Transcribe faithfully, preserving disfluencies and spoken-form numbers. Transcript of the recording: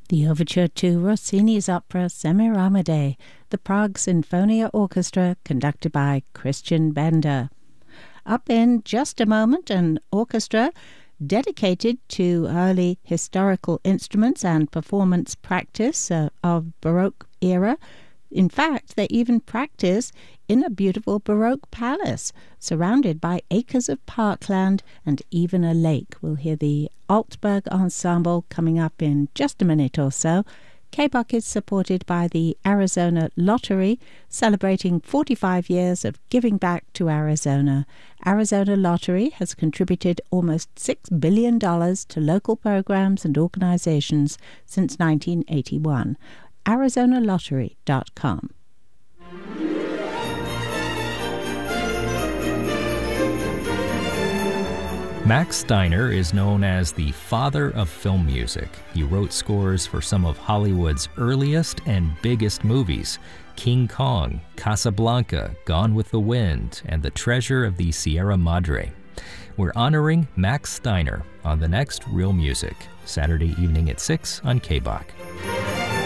The overture to Rossini's opera Semiramide, the Prague Sinfonia Orchestra, conducted by Christian Bender. Up in just a moment, an orchestra dedicated to early historical instruments and performance practice uh, of Baroque era. In fact, they even practice in a beautiful Baroque palace, surrounded by acres of parkland and even a lake. We'll hear the Altberg Ensemble coming up in just a minute or so. K B O C is supported by the Arizona Lottery, celebrating forty-five years of giving back to Arizona. Arizona Lottery has contributed almost six billion dollars to local programs and organizations since nineteen eighty-one. Arizona Lottery dot com. Max Steiner is known as the father of film music. He wrote scores for some of Hollywood's earliest and biggest movies: King Kong, Casablanca, Gone with the Wind, and The Treasure of the Sierra Madre. We're honoring Max Steiner on the next Real Music, Saturday evening at six on K B O C.